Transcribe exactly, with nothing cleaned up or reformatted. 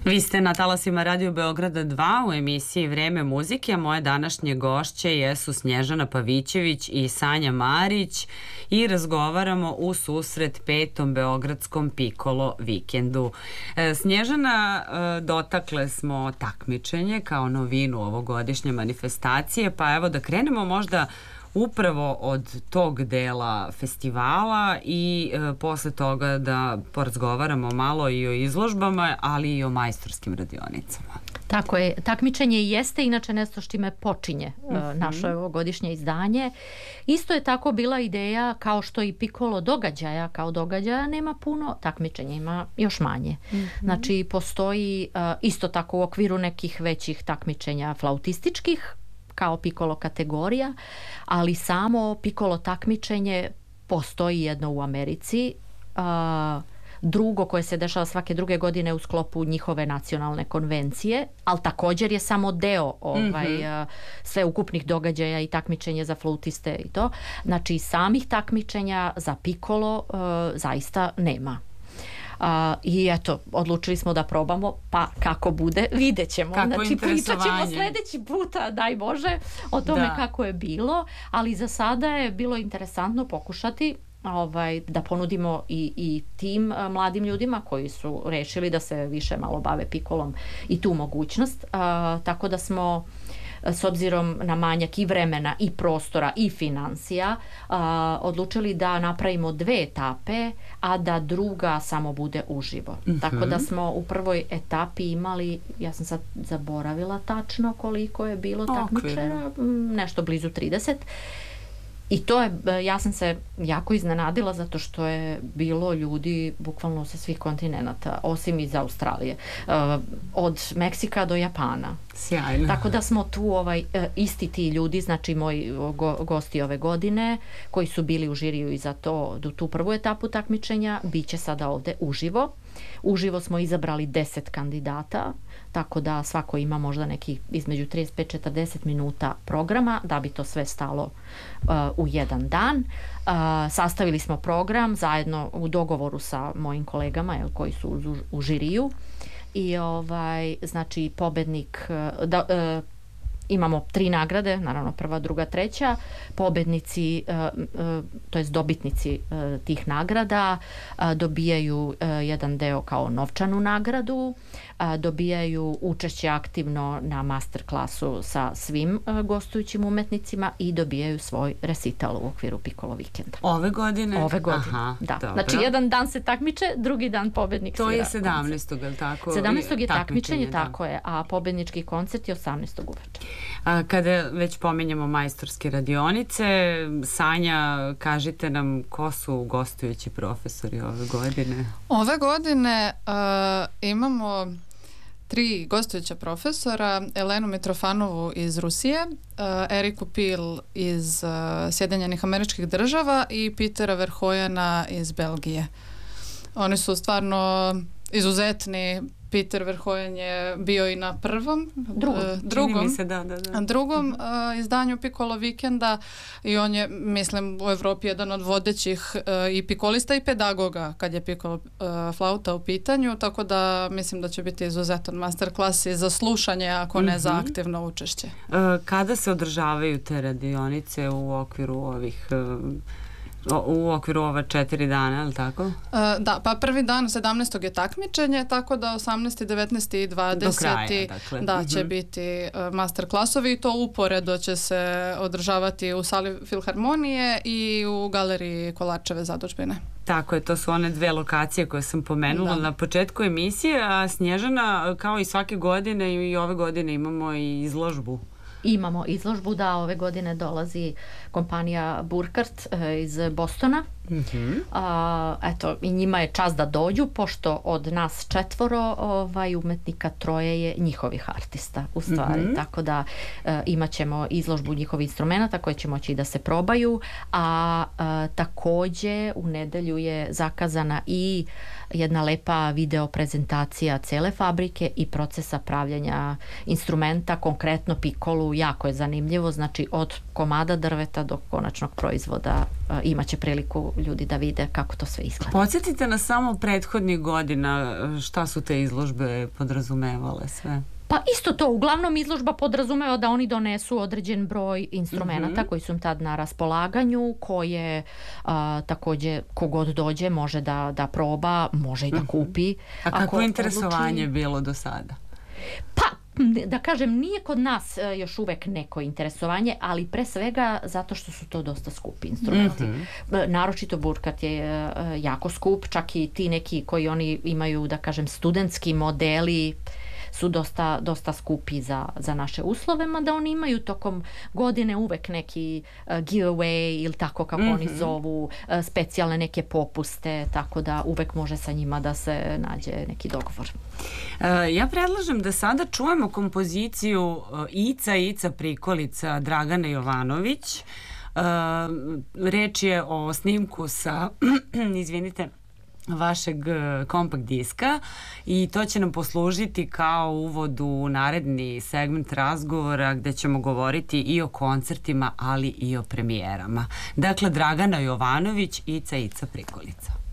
Vi ste na talasima Radio Beograda dva u emisiji Vreme muzike, a moje današnje gošće jesu Snježana Pavićević i Sanja Marić i razgovaramo u susret petom Beogradskom Pikolo vikendu. Snježana, dotakle smo takmičenje kao novinu ovogodišnje manifestacije, pa evo da krenemo možda upravo od tog dela festivala i e, posle toga da porazgovaramo malo i o izložbama, ali i o majstorskim radionicama. Tako je, takmičenje jeste inače nešto s čime počinje uh-huh. naše ovogodišnje izdanje. Isto je tako bila ideja, kao što i Pikolo događaja, kao događaja nema puno, takmičenja ima još manje. Uh-huh. Znači postoji uh, isto tako u okviru nekih većih takmičenja flautističkih, kao Pikolo kategorija, ali samo Pikolo takmičenje postoji jedno u Americi, a, drugo koje se dešava svake druge godine u sklopu njihove nacionalne konvencije, ali također je samo deo ovaj, mm-hmm. sveukupnih događaja i takmičenja za flautiste i to. Znači samih takmičenja za Pikolo a, zaista nema. Uh, i eto, odlučili smo da probamo, pa kako bude, vidjet ćemo. Kako znači, pričat ćemo sljedeći puta, daj Bože, o tome da. Kako je bilo, ali za sada je bilo interesantno pokušati ovaj, da ponudimo i, i tim uh, mladim ljudima koji su rešili da se više malo bave Pikolom i tu mogućnost, uh, tako da smo s obzirom na manjak i vremena i prostora i financija uh, odlučili da napravimo dve etape, a da druga samo bude uživo. Mm-hmm. Tako da smo u prvoj etapi imali, ja sam sad zaboravila tačno koliko je bilo takmičara, nešto blizu trideset. I to je, ja sam se jako iznenadila zato što je bilo ljudi bukvalno sa svih kontinenata, osim iz Australije, od Meksika do Japana. Sjajno. Tako da smo tu ovaj, isti ti ljudi, znači moji go, gosti ove godine koji su bili u žiriju i za to, do tu prvu etapu takmičenja, bit će sada ovde uživo. Uživo smo izabrali deset kandidata, tako da svako ima možda neki između trideset pet do četrdeset minuta programa da bi to sve stalo uh, u jedan dan. Uh, sastavili smo program zajedno u dogovoru sa mojim kolegama jel, koji su u, u žiriju i ovaj, znači pobednik uh, da, uh, imamo tri nagrade, naravno prva, druga, treća. Pobednici, uh, uh, to jest dobitnici uh, tih nagrada uh, dobijaju uh, jedan deo kao novčanu nagradu, uh, dobijaju učešće aktivno na master klasu sa svim uh, gostujućim umetnicima i dobijaju svoj recital u okviru Pikolo vikenda. Ove godine? Ove godine, aha, da. Dobro. Znači jedan dan se takmiče, drugi dan pobednik svira. To je sedamnaestog, je li tako? sedamnaestog je takmičenje, tako je, a pobednički koncert je osamnaestog uveče. A kada već pominjamo majstorske radionice, Sanja, kažite nam ko su gostujući profesori ove godine? Ove godine uh, imamo tri gostujuća profesora, Elenu Mitrofanovu iz Rusije, uh, Eriku Pil iz uh, Sjedinjenih Američkih Država i Petera Verhojena iz Belgije. Oni su stvarno izuzetni. Peter Verhojen je bio i na prvom, drugom, uh, drugom, se, da, da, da. drugom uh, izdanju Pikolo vikenda i on je, mislim, u Evropi jedan od vodećih uh, i pikolista i pedagoga kad je Pikolo uh, flauta u pitanju, tako da mislim da će biti izuzetan masterclass i za slušanje, ako ne mm-hmm. za aktivno učešće. Uh, kada se održavaju te radionice u okviru ovih... Uh, u okviru ova četiri dana, je li tako? Uh, da, pa prvi dan sedamnaestog je takmičenje, tako da osamnaesti, devetnaesti i dvadeseti do kraja, dakle. Da, mm-hmm. će biti uh, master klasovi i to uporedo će se održavati u sali Filharmonije i u galeriji Kolarčeve zadužbine. Tako je, to su one dve lokacije koje sam pomenula da. Na početku emisije, a Snježana, kao i svake godine i ove godine imamo i izložbu. Imamo izložbu, da, ove godine dolazi kompanija Burkhardt e, iz Bostona. Mm-hmm. A, eto, i njima je čast da dođu, pošto od nas četvoro ovaj, umetnika, troje je njihovih artista u stvari, mm-hmm. tako da e, imat ćemo izložbu njihovih instrumenta koje će moći da se probaju, a e, takođe u nedelju je zakazana i jedna lepa video prezentacija cele fabrike i procesa pravljenja instrumenta, konkretno pikolu, jako je zanimljivo, znači od komada drveta do konačnog proizvoda uh, imaće priliku ljudi da vide kako to sve izgleda. Podsjetite nas samo prethodnih godina šta su te izložbe podrazumevale sve? Pa isto to, uglavnom izložba podrazumeva da oni donesu određen broj instrumenata mm-hmm. koji su im tad na raspolaganju, koje a, takođe kogod dođe može da, da proba, može i da kupi. Mm-hmm. A kako interesovanje je bilo do sada? Pa, da kažem, nije kod nas još uvek neko interesovanje, ali pre svega zato što su to dosta skupi instrumenti. Mm-hmm. Naročito burkat je jako skup, čak i ti neki koji oni imaju, da kažem, studentski modeli su dosta, dosta skupi za, za naše uslove, mada oni imaju tokom godine uvek neki uh, giveaway ili tako kako mm-hmm. oni zovu, uh, specijalne neke popuste, tako da uvek može sa njima da se nađe neki dogovor. Uh, ja predlažem da sada čujemo kompoziciju uh, Ica, Ica prikolica Dragane Jovanović. Uh, reč je o snimku sa, izvinite, vašeg kompakt diska i to će nam poslužiti kao uvod u naredni segment razgovora gde ćemo govoriti i o koncertima, ali i o premijerama. Dakle, Dragana Jovanović, Ica, Ica prikolica.